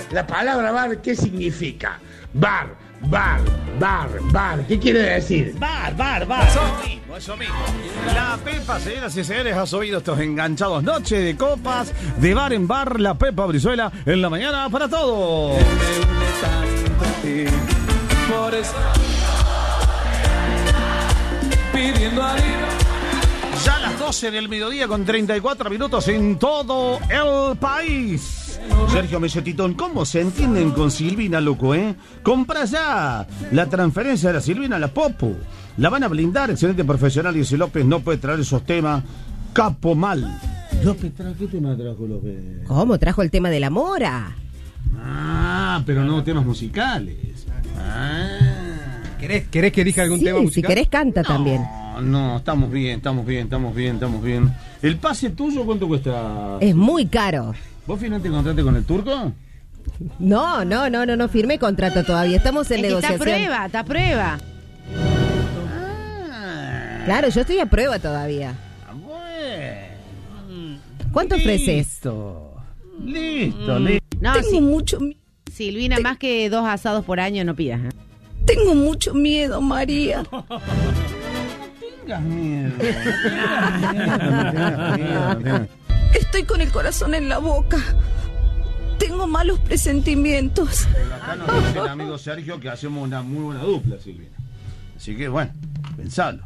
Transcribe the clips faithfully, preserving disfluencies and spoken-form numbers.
La palabra bar, ¿qué significa? Bar, bar, bar, bar. ¿Qué quiere decir? Bar, bar, bar. Eso mismo, eso mismo. La Pepa, señoras y señores, has oído estos enganchados. Noche de copas, de bar en bar, la Pepa Brizuela en la mañana para todos. Por eso, pidiendo a Dios. Ya a las doce del mediodía con treinta y cuatro minutos en todo el país. Sergio Mesetitón, ¿cómo se entienden con Silvina, loco, eh? Compra ya la transferencia de la Silvina a la Popu. La van a blindar, excelente profesional. Y si López no puede traer esos temas, capo mal. López, ¿qué tema trajo López? ¿Cómo? Trajo el tema de la mora. Ah, pero no temas musicales. Ah. ¿Querés, ¿Querés que elija algún sí, tema musical? Si querés canta no, también. No, estamos bien, estamos bien, estamos bien, estamos bien. ¿El pase tuyo cuánto cuesta? Es muy caro. ¿Vos firmaste contrato con el turco? No, no, no, no, no firmé contrato todavía. Estamos en es que negociación. está a prueba, está a prueba. Ah, Claro, yo estoy a prueba todavía. bueno. ¿Cuánto ofreces? Listo, listo, listo. No, Tengo sí, mucho miedo. Silvina, Te- más que dos asados por año no pidas. ¿eh? Tengo mucho miedo, María. No tengas miedo. No tengas miedo, no tengas miedo, no tengas- Estoy con el corazón en la boca. Tengo malos presentimientos. Pero acá nos dice el amigo Sergio que hacemos una muy buena dupla, Silvina. Así que, bueno, pensalo.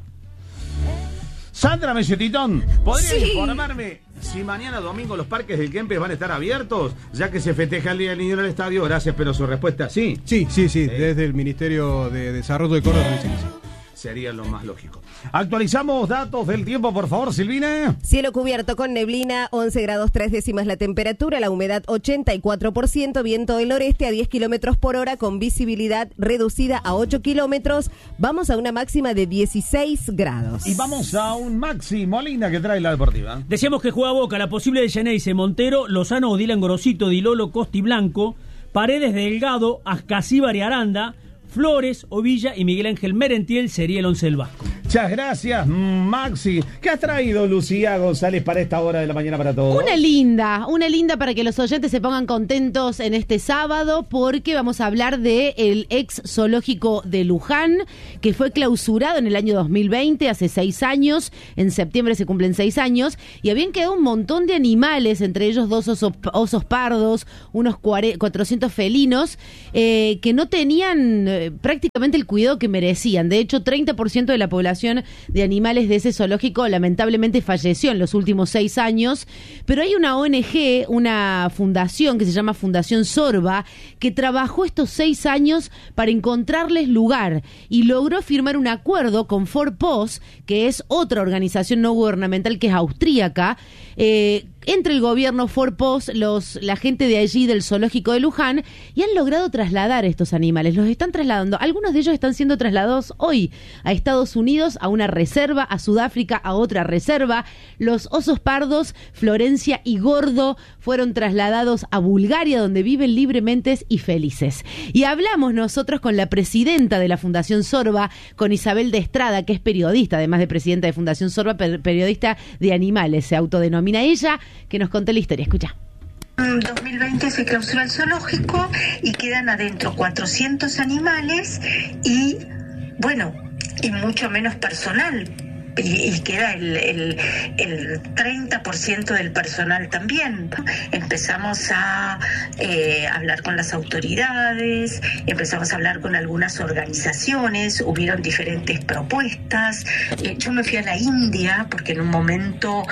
Sandra Mesetitón, ¿podría Sí. informarme si mañana domingo los parques del Kempes van a estar abiertos, ya que se festeja el Día del Niño en el estadio? Gracias, pero su respuesta sí. Sí, sí, sí, Eh. desde el Ministerio de Desarrollo de Córdoba dicen que sí. Sería lo más lógico. Actualizamos datos del tiempo, por favor, Silvina. Cielo cubierto con neblina, once grados tres décimas la temperatura, la humedad ochenta y cuatro por ciento, viento del noreste a diez kilómetros por hora con visibilidad reducida a ocho kilómetros. Vamos a una máxima de dieciséis grados. Y vamos a un Maxi Molina que trae la deportiva. Decíamos que juega Boca, la posible de Geneise, Montero, Lozano, Dylan Gorosito, Dilolo, Costi Blanco, Paredes, Delgado, Ascasíbar y Aranda, Flores, Ovilla y Miguel Ángel Merentiel sería el once del Vasco. Muchas gracias, Maxi. ¿Qué has traído Lucía González para esta hora de la mañana para todos? Una linda, una linda para que los oyentes se pongan contentos en este sábado, porque vamos a hablar de el ex zoológico de Luján, que fue clausurado en el año dos mil veinte, hace seis años. En septiembre se cumplen seis años, y habían quedado un montón de animales, entre ellos dos osos, osos pardos, unos cuatrocientos felinos, eh, que no tenían eh, prácticamente el cuidado que merecían. De hecho, treinta por ciento de la población de animales de ese zoológico lamentablemente falleció en los últimos seis años, pero hay una O N G, una fundación que se llama Fundación Sorba, que trabajó estos seis años para encontrarles lugar y logró firmar un acuerdo con Forpos, que es otra organización no gubernamental que es austríaca, eh, entre el gobierno, Forpos, los, la gente de allí del zoológico de Luján, y han logrado trasladar estos animales. Los están trasladando. Algunos de ellos están siendo trasladados hoy a Estados Unidos, a una reserva, a Sudáfrica, a otra reserva. Los osos pardos, Florencia y Gordo, fueron trasladados a Bulgaria, donde viven libremente y felices. Y hablamos nosotros con la presidenta de la Fundación Sorba, con Isabel de Estrada, que es periodista, además de presidenta de Fundación Sorba, periodista de animales, se autodenomina ella, que nos contó la historia. Escucha. En dos mil veinte se clausura el zoológico y quedan adentro cuatrocientos animales y, bueno, y mucho menos personal. Y, y queda el, el, el treinta por ciento del personal también. Empezamos a eh, hablar con las autoridades, empezamos a hablar con algunas organizaciones, hubieron diferentes propuestas. Eh, yo me fui a la India porque en un momento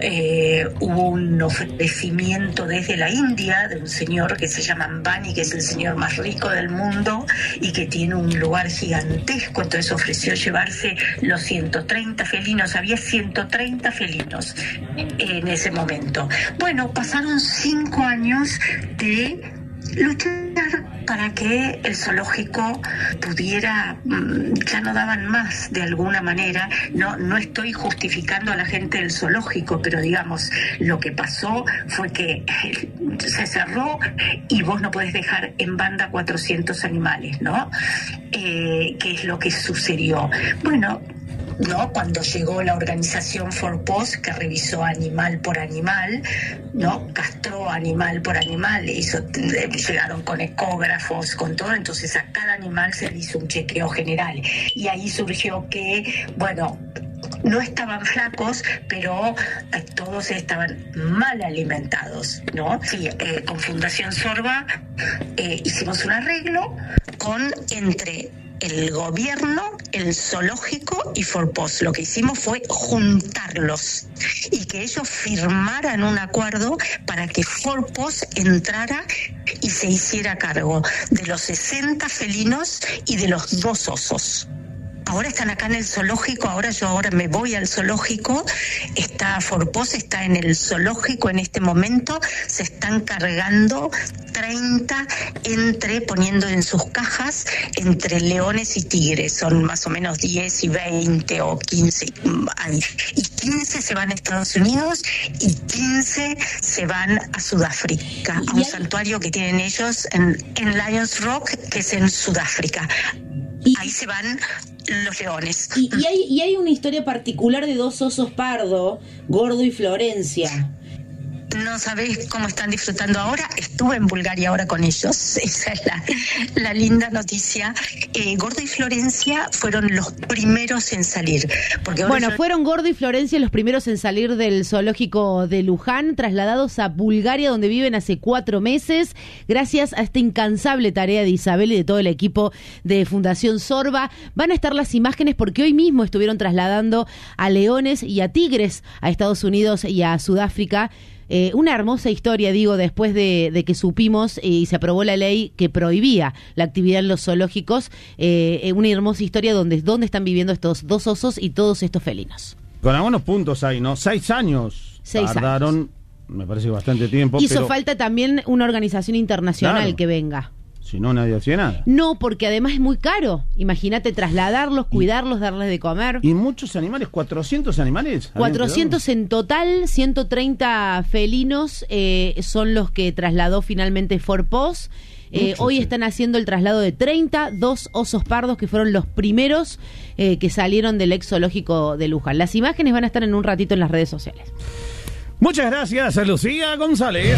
eh, hubo un ofrecimiento desde la India de un señor que se llama Ambani, que es el señor más rico del mundo y que tiene un lugar gigantesco, entonces ofreció llevarse los ciento treinta felinos, había ciento treinta felinos en ese momento. Bueno, pasaron cinco años de luchar para que el zoológico pudiera, ya no daban más de alguna manera. No, no estoy justificando a la gente del zoológico, pero digamos, lo que pasó fue que se cerró y vos no podés dejar en banda cuatrocientos animales, ¿no? Eh, ¿qué es lo que sucedió? Bueno, ¿no? Cuando llegó la organización Forpost, que revisó animal por animal, ¿no? Castró animal por animal, hizo, llegaron con ecógrafos, con todo, entonces a cada animal se le hizo un chequeo general. Y ahí surgió que, bueno, no estaban flacos, pero eh, todos estaban mal alimentados, ¿no? Sí, eh, con Fundación Sorba eh, hicimos un arreglo con entre el gobierno, el zoológico y Forpost. Lo que hicimos fue juntarlos y que ellos firmaran un acuerdo para que Forpost entrara y se hiciera cargo de los sesenta felinos y de los dos osos. Ahora están acá en el zoológico, ahora yo ahora me voy al zoológico, está Forpost, está en el zoológico en este momento, se están cargando treinta entre, poniendo en sus cajas, entre leones y tigres, son más o menos diez y veinte o quince, y quince se van a Estados Unidos y quince se van a Sudáfrica, a un santuario que tienen ellos en, en Lions Rock, que es en Sudáfrica. Ahí se van los leones. Y, y, hay, y hay una historia particular de dos osos pardo, Gordo y Florencia. No sabés cómo están disfrutando ahora. Estuve en Bulgaria ahora con ellos. Esa es la, la linda noticia. Eh, Gordo y Florencia fueron los primeros en salir. Porque bueno, yo... fueron Gordo y Florencia los primeros en salir del zoológico de Luján, trasladados a Bulgaria, donde viven hace cuatro meses, gracias a esta incansable tarea de Isabel y de todo el equipo de Fundación Sorba. Van a estar las imágenes porque hoy mismo estuvieron trasladando a leones y a tigres a Estados Unidos y a Sudáfrica. Eh, una hermosa historia, digo, después de, de que supimos y se aprobó la ley que prohibía la actividad en los zoológicos, eh, una hermosa historia donde, donde están viviendo estos dos osos y todos estos felinos. Con algunos puntos ahí, ¿no? Seis años Seis tardaron, años. Me parece bastante tiempo. Hizo pero... falta también una organización internacional Claro. que venga. Si no, nadie hacía nada. No, porque además es muy caro. Imagínate trasladarlos, cuidarlos, darles de comer. ¿Y muchos animales? ¿cuatrocientos animales? cuatrocientos en total, ciento treinta felinos eh, son los que trasladó finalmente Forpost. Eh, Mucho, hoy sí. están haciendo el traslado de treinta, dos osos pardos que fueron los primeros eh, que salieron del ex zoológico de Luján. Las imágenes van a estar en un ratito en las redes sociales. Muchas gracias, Lucía González.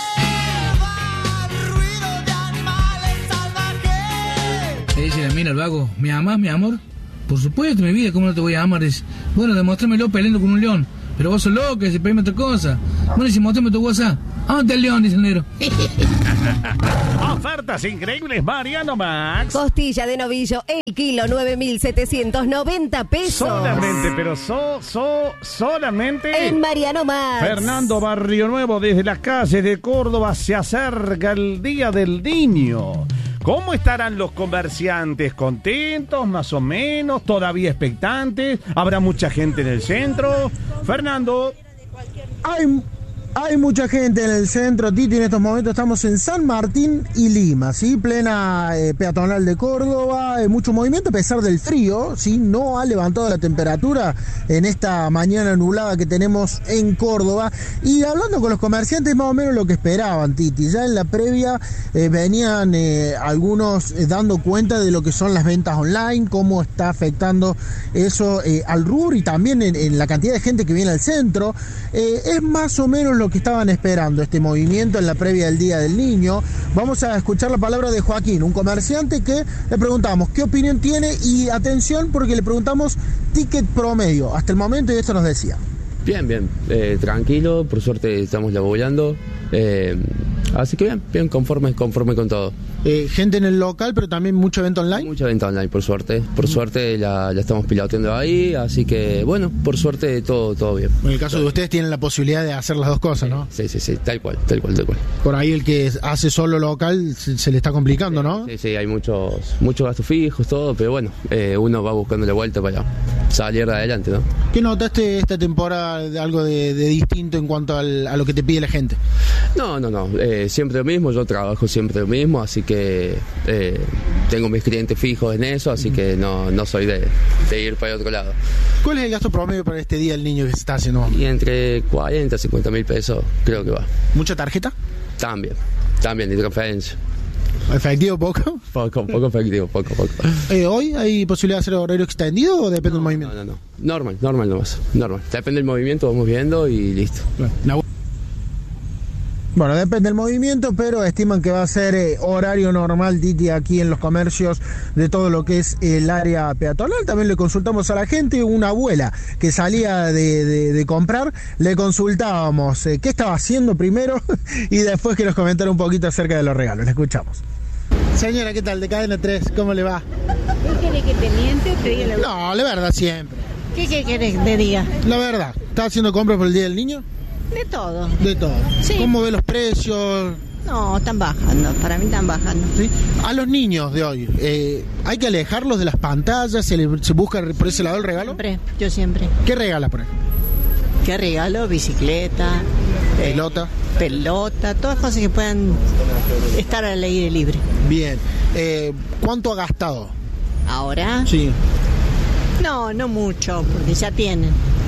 Le dice la mina al vago, ¿me amas, mi amor? Por supuesto, mi vida, ¿cómo no te voy a amar? Es, bueno, demuéstramelo peleando con un león. Pero vos sos loco, dice, pedime otra cosa. Bueno, dice, muéstrame tu WhatsApp. ¿A dónde está el león? Dice el negro. Ofertas increíbles, Mariano Max. Costilla de novillo, el kilo, nueve mil setecientos noventa pesos. Solamente, pero so, so, solamente... En Mariano Max. Fernando Barrio Nuevo, desde las calles de Córdoba, se acerca el Día del Niño. ¿Cómo estarán los comerciantes? ¿Contentos, más o menos? ¿Todavía expectantes? ¿Habrá mucha gente en el centro? Fernando. Hay, hay mucha gente en el centro, Titi, en estos momentos estamos en San Martín y Lima, ¿sí? Plena eh, peatonal de Córdoba, eh, mucho movimiento a pesar del frío, ¿sí? No ha levantado la temperatura en esta mañana nublada que tenemos en Córdoba. Y hablando con los comerciantes, más o menos lo que esperaban, Titi. Ya en la previa eh, venían eh, algunos eh, dando cuenta de lo que son las ventas online, cómo está afectando eso eh, al rubro y también en, en la cantidad de gente que viene al centro. Eh, es más o menos lo que estaban esperando este movimiento en la previa del Día del Niño. Vamos a escuchar la palabra de Joaquín, un comerciante que le preguntamos qué opinión tiene y atención porque le preguntamos ticket promedio hasta el momento y esto nos decía. Bien, bien, eh, tranquilo, por suerte estamos laburando, eh, así que bien, bien, conforme, conforme con todo. Eh, gente en el local, pero también mucho evento online. Mucha venta online, por suerte, por suerte la, la estamos piloteando ahí, así que bueno, por suerte todo, todo bien. En el caso de ustedes tienen la posibilidad de hacer las dos cosas, ¿no? Sí, sí, sí, tal cual, tal cual, tal cual. Por ahí el que hace solo local se, se le está complicando, sí, ¿no? Sí, sí, hay muchos, muchos gastos fijos, todo, pero bueno, eh, uno va buscando la vuelta para salir de adelante, ¿no? ¿Qué notaste esta temporada de algo de, de distinto en cuanto al, a lo que te pide la gente? No, no, no, eh, siempre lo mismo, yo trabajo siempre lo mismo, así que eh, tengo mis clientes fijos en eso, así que no, no soy de, de ir para otro lado. ¿Cuál es el gasto promedio para este día del niño que se está haciendo? Y entre cuarenta y cincuenta mil pesos creo que va. ¿Mucha tarjeta? También, también, y transferencia. ¿Efectivo poco? Poco, poco efectivo, poco, poco. Eh, ¿Hoy hay posibilidad de hacer horario extendido o depende no, del movimiento? No, no, no. Normal, normal nomás. Normal. Depende del movimiento, vamos viendo y listo. La... Bueno, depende del movimiento, pero estiman que va a ser eh, horario normal, Titi, aquí en los comercios de todo lo que es el área peatonal. También le consultamos a la gente, una abuela que salía de, de, de comprar, le consultábamos eh, qué estaba haciendo primero y después que nos comentara un poquito acerca de los regalos. Le escuchamos. Señora, ¿qué tal? De Cadena tres, ¿cómo le va? ¿Qué quiere que te miente o te diga la verdad? No, la verdad siempre. ¿Qué, qué querés que te diga? La verdad. ¿Está haciendo compras por el Día del Niño? De todo. De todo. Sí. ¿Cómo ve los precios? No, están bajando, para mí están bajando. ¿Sí? A los niños de hoy, eh, ¿hay que alejarlos de las pantallas? ¿Se, le, se busca por ese lado el regalo? Siempre, yo siempre. ¿Qué regala, por ejemplo? ¿Qué regalo? Bicicleta. Pelota. Eh, pelota, todas cosas que puedan estar al aire libre. Bien. Eh, ¿Cuánto ha gastado? ¿Ahora? Sí. No, no mucho, porque ya tienen.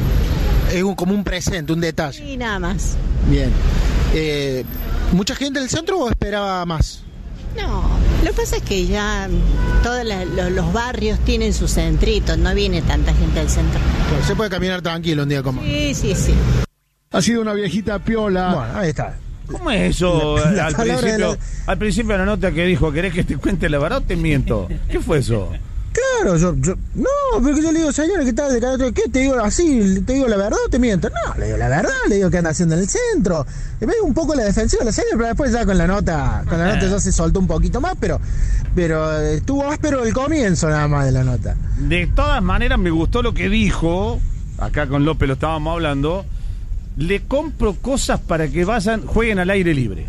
Es un, como un presente, un detalle. Y nada más. Bien. Eh, ¿Mucha gente del centro o esperaba más? No, lo que pasa es que ya todos la, los, los barrios tienen sus centritos, no viene tanta gente del centro. Claro, se puede caminar tranquilo un día como hoy. Sí, sí, sí. Ha sido una viejita piola. Bueno, ahí está. ¿Cómo es eso? La, la al, principio, la... al principio de la nota que dijo, ¿querés que te cuente la verdad o te miento? ¿Qué fue eso? Claro, yo, yo no, porque yo le digo, señora, ¿qué tal? ¿Qué te digo así? ¿Te digo la verdad o te miento? No, le digo la verdad, le digo que anda haciendo en el centro. Y me digo un poco la defensiva de la señora, pero después ya con la nota, con la nota ya se soltó un poquito más, pero pero estuvo áspero el comienzo nada más de la nota. De todas maneras me gustó lo que dijo, acá con López lo estábamos hablando, le compro cosas para que vayan, jueguen al aire libre.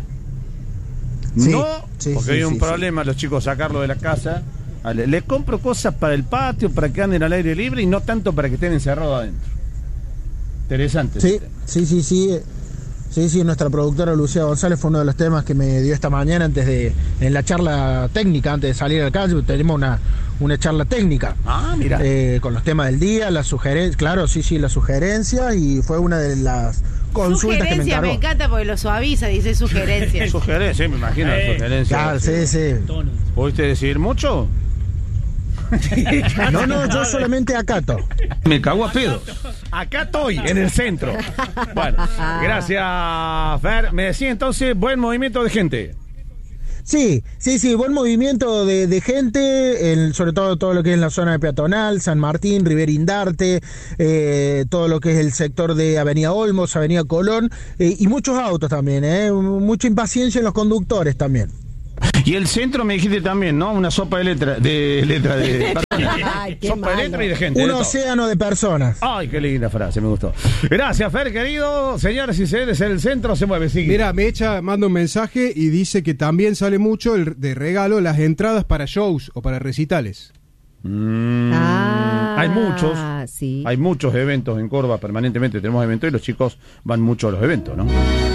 Sí, no, sí, porque sí, hay un sí, problema sí. los chicos sacarlo de la casa. Le, le compro cosas para el patio, para que anden al aire libre y no tanto para que estén encerrados adentro. Interesante. Sí, sí, sí, sí. Sí, sí, nuestra productora Lucía González fue uno de los temas que me dio esta mañana antes de, en la charla técnica, antes de salir a la calle, tenemos una, una charla técnica. Ah, mira. Eh, con los temas del día, las sugerencias, claro, sí, sí, las sugerencias, y fue una de las consultas que me encargó. Me encanta porque lo suaviza, dice sugerencias. Sugerencias, me imagino Eh, las sugerencias. Claro, sí, sí. ¿Pudiste decir mucho? No, no, yo solamente acato. Me cago a pedo. Acá estoy, en el centro. Bueno, gracias, Fer. Me decía entonces, buen movimiento de gente. Sí, sí, sí, buen movimiento de, de gente, el, sobre todo todo lo que es la zona de peatonal, San Martín, Rivera Indarte, eh, todo lo que es el sector de Avenida Olmos, Avenida Colón, eh, y muchos autos también, eh, mucha impaciencia en los conductores también. Y el centro me dijiste también, ¿no? Una sopa de letra, de letra, de... Ay, qué sopa malo. de letra y de gente. Un de todo. océano de personas. Ay, qué linda frase, me gustó. Gracias, Fer, querido. Señores y señores, el centro se mueve, sigue. Mira, Mecha manda un mensaje y dice que también sale mucho el, de regalo las entradas para shows o para recitales. Mm, Ah, hay muchos. Sí. Hay muchos eventos en Córdoba, permanentemente tenemos eventos y los chicos van mucho a los eventos, ¿no?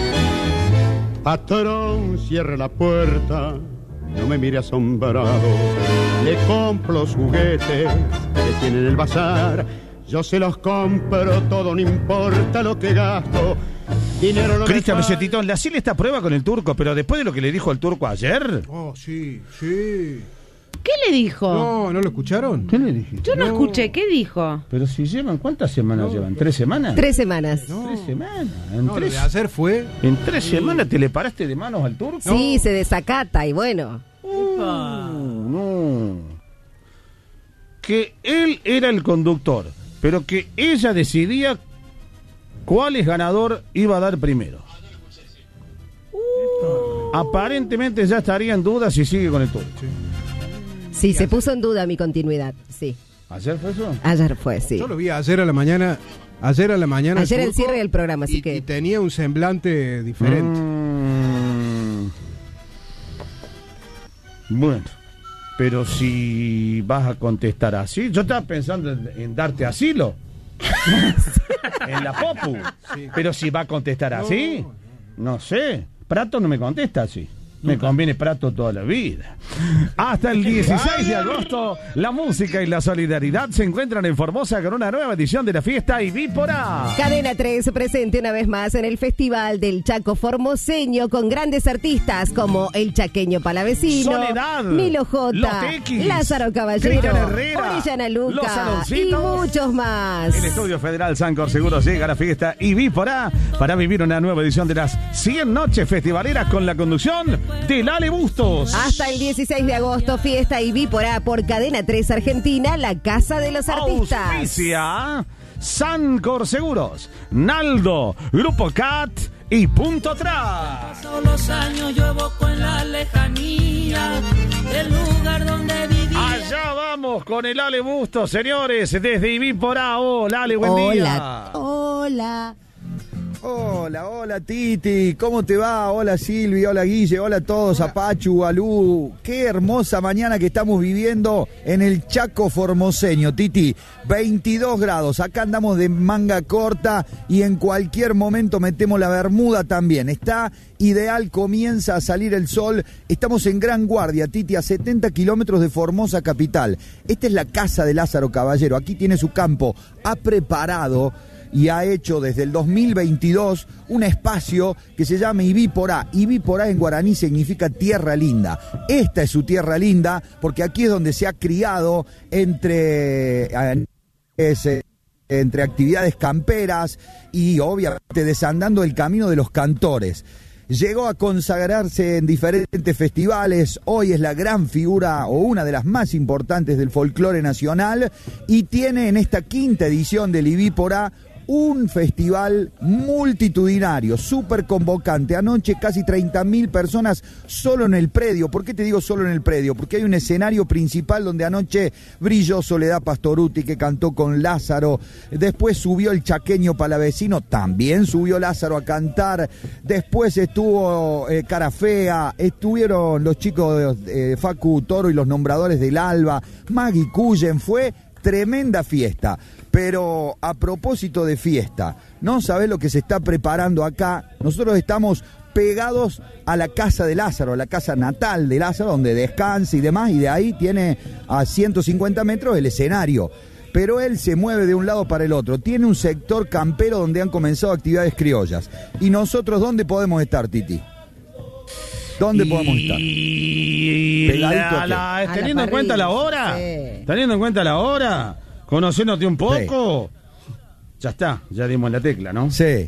Patrón, cierre la puerta, no me mire asombrado. Le compro los juguetes que tiene en el bazar. Yo se los compro, todo, no importa lo que gasto. Dinero no Cristian me falta. Mesetitón, le hacía esta prueba con el turco, pero después de lo que le dijo al turco ayer. Oh, sí, sí. ¿Qué le dijo? No, ¿no lo escucharon? ¿Qué le dijiste? Yo no, No. escuché, ¿qué dijo? Pero si llevan, ¿cuántas semanas llevan? ¿Tres semanas? Tres semanas. Tres semanas. En, No, lo tres, de hacer fue... en tres semanas te le paraste de manos al turco. Sí, se desacata y bueno. Uh, no. Que él era el conductor, pero que ella decidía cuál es ganador iba a dar primero. Uh. Aparentemente ya estaría en duda si sigue con el turco. Sí, se puso en duda mi continuidad. Sí. ¿Ayer fue eso? Ayer fue, sí. Yo lo vi ayer a la mañana. Ayer a la mañana. Ayer el turco, cierre del programa, así y, que. y tenía un semblante diferente. Mm. Bueno, pero si vas a contestar así, yo estaba pensando en, en darte asilo. En la Popu. Sí. Pero si va a contestar así, no sé. Prato no me contesta así. Me conviene Prato toda la vida. Hasta el dieciséis de agosto, la música y la solidaridad se encuentran en Formosa con una nueva edición de la fiesta Ibípora. Cadena tres presente una vez más en el Festival del Chaco Formoseño con grandes artistas como el chaqueño Palavecino, Soledad, Milo J, Los Tequis, Lázaro Caballero, Cristian Herrera, Orellana Los Luca y Saloncitos. muchos más. El Estudio Federal Sancor Seguros llega a la fiesta Ibípora para vivir una nueva edición de las cien noches festivaleras con la conducción de Lale Bustos. Hasta el dieciséis de agosto, fiesta Ibípora por Cadena tres Argentina, la casa de los artistas. Auspicia Sancor Seguros, Naldo, Grupo Cat y Punto Atrás. Todos los años yo evoco en la lejanía el lugar donde vivía. Allá vamos con el Ale Bustos, señores, desde Ibípora. Hola, Ale, buen hola, día. Hola. Hola, hola Titi, ¿cómo te va? Hola Silvi, hola Guille, hola a todos, a Pachu, a Lu. Qué hermosa mañana que estamos viviendo en el Chaco Formoseño, Titi. veintidós grados, acá andamos de manga corta y en cualquier momento metemos la bermuda también. Está ideal, comienza a salir el sol. Estamos en Gran Guardia, Titi, a setenta kilómetros de Formosa capital. Esta es la casa de Lázaro Caballero, aquí tiene su campo, ha preparado y ha hecho desde el dos mil veintidós un espacio que se llama Ibípora. Ibípora en guaraní significa tierra linda. Esta es su tierra linda porque aquí es donde se ha criado entre, entre actividades camperas y obviamente desandando el camino de los cantores. Llegó a consagrarse en diferentes festivales, hoy es la gran figura o una de las más importantes del folclore nacional y tiene en esta quinta edición del Ibípora un festival multitudinario, súper convocante. Anoche casi treinta mil personas solo en el predio. ¿Por qué te digo solo en el predio? Porque hay un escenario principal donde anoche brilló Soledad Pastoruti, que cantó con Lázaro. Después subió el chaqueño Palavecino, también subió Lázaro a cantar. Después estuvo eh, Cara Fea, estuvieron los chicos de eh, Facu Toro y los nombradores del Alba. Maggie Cullen, fue tremenda fiesta. Pero a propósito de fiesta, ¿no sabés lo que se está preparando acá? Nosotros estamos pegados a la casa de Lázaro, a la casa natal de Lázaro, donde descansa y demás, y de ahí tiene a ciento cincuenta metros el escenario. Pero él se mueve de un lado para el otro. Tiene un sector campero donde han comenzado actividades criollas. ¿Y nosotros dónde podemos estar, Titi? ¿Dónde y... podemos estar? Pegadito la, la, a teniendo en cuenta la hora, sí. Teniendo en cuenta la hora, conociéndote un poco, sí. Ya está, ya dimos la tecla, ¿no? Sí.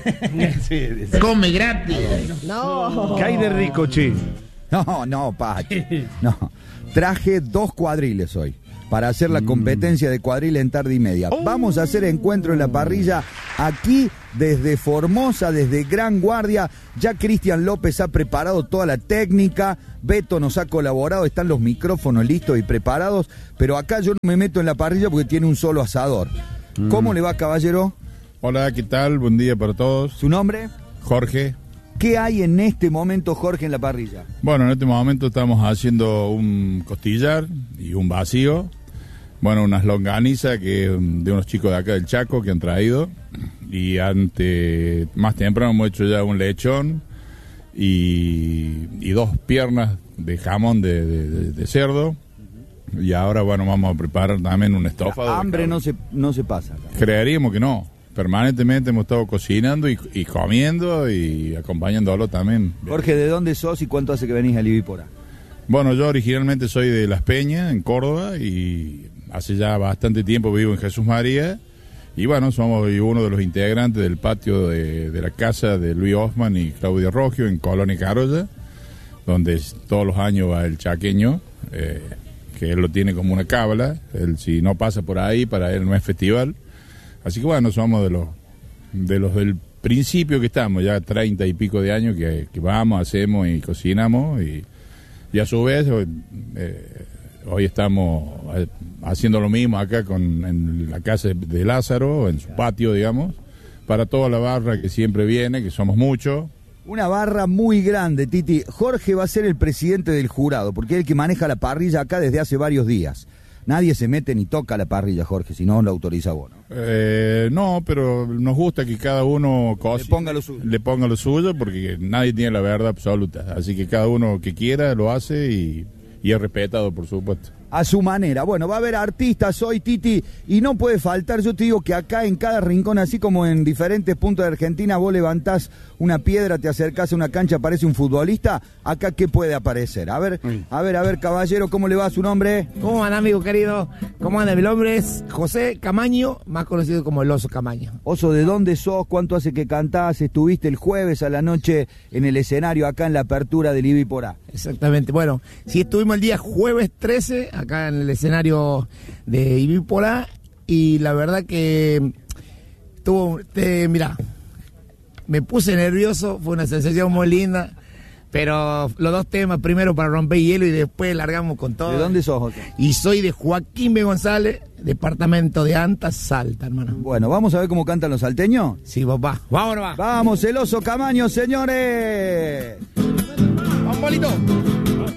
sí, sí. Come gratis. No. ¿Qué hay de rico, chi? No, no, Pacho. No. Traje dos cuadriles hoy para hacer la competencia de cuadril en tarde y media. Oh. Vamos a hacer encuentro en la parrilla aquí desde Formosa, desde Gran Guardia. Ya Cristian López ha preparado toda la técnica, Beto nos ha colaborado, están los micrófonos listos y preparados, pero acá yo no me meto en la parrilla porque tiene un solo asador. Mm. ¿Cómo le va, caballero? Hola, ¿qué tal? Buen día para todos. ¿Su nombre? Jorge. ¿Qué hay en este momento, Jorge, en la parrilla? Bueno, en este momento estamos haciendo un costillar y un vacío. Bueno, unas longanizas que de unos chicos de acá del Chaco que han traído. Y antes, más temprano hemos hecho ya un lechón y, y dos piernas de jamón de, de, de cerdo. Y ahora, bueno, vamos a preparar también un estofado. La hambre no se, no se pasa. Creeríamos que no. Permanentemente hemos estado cocinando y, y comiendo y acompañándolo también. Jorge, ¿de dónde sos y cuánto hace que venís a Ibípora? Bueno, yo originalmente soy de Las Peñas, en Córdoba, y hace ya bastante tiempo vivo en Jesús María. Y bueno, somos uno de los integrantes del patio de, de la casa de Luis Hoffman y Claudio Rogio en Colonia Carolla, donde todos los años va el chaqueño, eh, que él lo tiene como una cábala. Él, si no pasa por ahí, para él no es festival. Así que bueno, somos de los de los del principio que estamos, ya treinta y pico de años que, que vamos, hacemos y cocinamos, y, y a su vez eh, hoy estamos haciendo lo mismo acá con en la casa de Lázaro, en su patio, digamos, para toda la barra que siempre viene, que somos muchos. Una barra muy grande, Titi. Jorge va a ser el presidente del jurado, porque es el que maneja la parrilla acá desde hace varios días. nadie se mete ni toca la parrilla, Jorge, si no lo autoriza vos, ¿no? Eh, no, pero nos gusta que cada uno cose, le ponga lo suyo. Le ponga lo suyo, porque nadie tiene la verdad absoluta. Así que cada uno que quiera lo hace y, y es respetado, por supuesto. A su manera. Bueno, va a haber artistas hoy, Titi, y no puede faltar, yo te digo que acá en cada rincón, así como en diferentes puntos de Argentina, vos levantás una piedra, te acercás a una cancha, aparece un futbolista, acá ¿qué puede aparecer? A ver, a ver, a ver, caballero, ¿cómo le va su nombre? ¿Cómo anda, amigo querido? ¿Cómo anda? Mi nombre es José Camaño, más conocido como el Oso Camaño. Oso, ¿de dónde sos? ¿Cuánto hace que cantás? Estuviste el jueves a la noche en el escenario acá en la apertura del Ibi Porá. Exactamente, bueno, sí estuvimos el día jueves trece acá en el escenario de Ibi Porá y la verdad que estuvo, te, mirá, me puse nervioso, fue una sensación muy linda, pero los dos temas, primero para romper hielo y después largamos con todo. ¿De dónde sos, José? Y soy de Joaquín B. González, departamento de Antas, Salta, hermano. Bueno, ¿vamos a ver cómo cantan los salteños? Sí, papá. Vámonos, va. Vamos, el Oso Camaño, señores. Vamos, bolito.